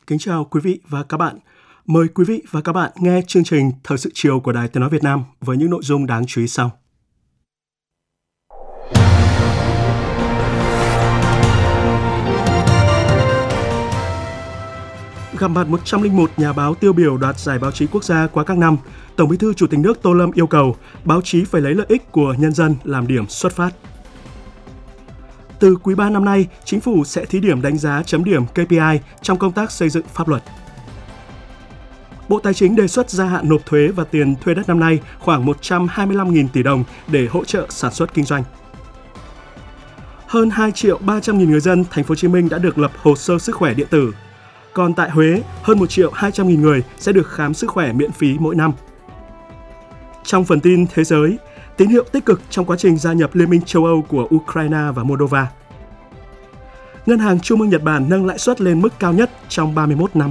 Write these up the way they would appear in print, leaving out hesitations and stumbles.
Kính chào quý vị và các bạn. Mời quý vị và các bạn nghe chương trình Thời sự chiều của Đài Tiếng nói Việt Nam với những nội dung đáng chú ý sau. Gặp mặt 101 nhà báo tiêu biểu đoạt giải báo chí quốc gia qua các năm, Tổng Bí thư Chủ tịch nước Tô Lâm yêu cầu báo chí phải lấy lợi ích của nhân dân làm điểm xuất phát. Từ quý 3 năm nay, Chính phủ sẽ thí điểm đánh giá chấm điểm KPI trong công tác xây dựng pháp luật. Bộ Tài chính đề xuất gia hạn nộp thuế và tiền thuê đất năm nay khoảng 125.000 tỷ đồng để hỗ trợ sản xuất kinh doanh. Hơn 2.300.000 người dân Thành phố Hồ Chí Minh đã được lập hồ sơ sức khỏe điện tử. Còn tại Huế, hơn 1.200.000 người sẽ được khám sức khỏe miễn phí mỗi năm. Trong phần tin thế giới, tín hiệu tích cực trong quá trình gia nhập Liên minh châu Âu của Ukraine và Moldova. Ngân hàng Trung ương Nhật Bản nâng lãi suất lên mức cao nhất trong 31 năm.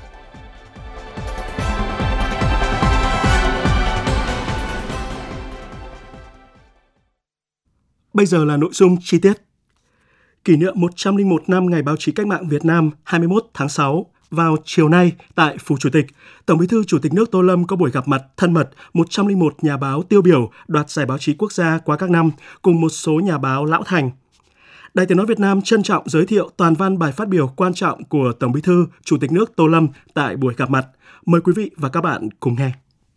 Bây giờ là nội dung chi tiết. Kỷ niệm 101 năm Ngày Báo chí Cách mạng Việt Nam 21 tháng 6, vào chiều nay tại Phủ Chủ tịch, Tổng Bí thư Chủ tịch nước Tô Lâm có buổi gặp mặt thân mật 101 nhà báo tiêu biểu đoạt giải báo chí quốc gia qua các năm cùng một số nhà báo lão thành. Đài Tiếng nói Việt Nam trân trọng giới thiệu toàn văn bài phát biểu quan trọng của Tổng Bí thư Chủ tịch nước Tô Lâm tại buổi gặp mặt. Mời quý vị và các bạn cùng nghe.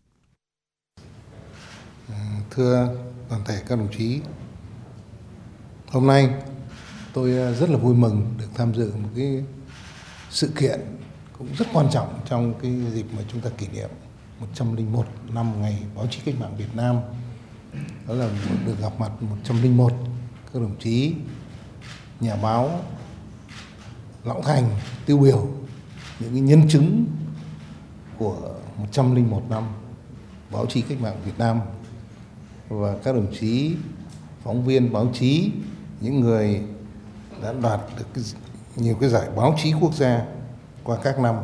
Thưa toàn thể các đồng chí, hôm nay tôi rất là vui mừng được tham dự một cái sự kiện cũng rất quan trọng trong cái dịp mà chúng ta kỷ niệm 101 năm Ngày Báo chí Cách mạng Việt Nam. Đó là được gặp mặt 101 các đồng chí nhà báo lão thành tiêu biểu, những cái nhân chứng của 101 năm Báo chí Cách mạng Việt Nam, và các đồng chí phóng viên báo chí, những người đã đoạt được nhiều cái giải báo chí quốc gia qua các năm.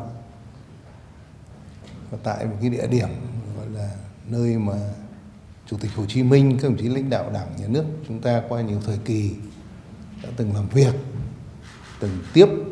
Và tại một cái địa điểm gọi là nơi mà Chủ tịch Hồ Chí Minh, các đồng chí lãnh đạo Đảng, Nhà nước chúng ta qua nhiều thời kỳ đã từng làm việc, từng tiếp